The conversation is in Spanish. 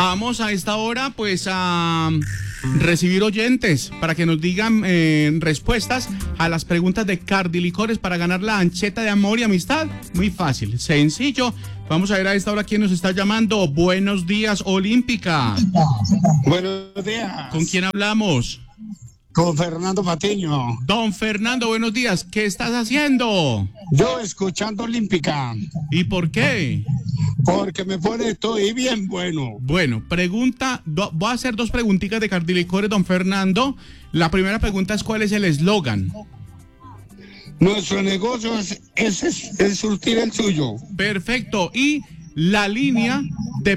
Vamos a esta hora pues a recibir oyentes para que nos digan respuestas a las preguntas de Cardilicores para ganar la ancheta de amor y amistad. Muy fácil, sencillo. Vamos a ver a esta hora quién nos está llamando. Buenos días, Olímpica. Buenos días. ¿Con quién hablamos? Con Fernando Patiño. Don Fernando, buenos días. ¿Qué estás haciendo? Yo escuchando Olímpica. ¿Y por qué? Porque me pone estoy bien bueno. Bueno, voy a hacer dos preguntitas de Cardilicores, don Fernando. La primera pregunta es ¿cuál es el eslogan? Nuestro negocio es surtir el suyo. Perfecto. Y la línea de